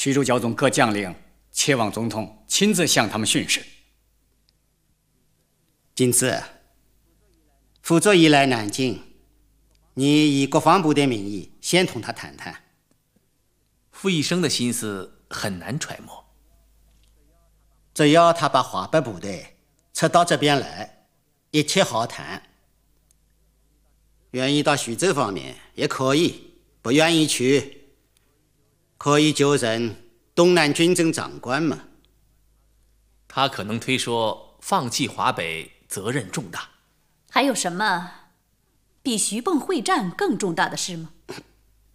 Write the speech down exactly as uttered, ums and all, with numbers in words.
徐州教宗各将领切望总统亲自向他们训示。 今次辅佐一来南京，你以国防部的名义先同他谈谈。 傅医生的心思很难揣摩， 只要他把华北部队撤到这边来，一切好谈。愿意到徐州方面也可以，不愿意去，可以就任东南军政长官嘛。 他可能推说放弃华北责任重大。 还有什么比徐蚌会战更重大的事吗？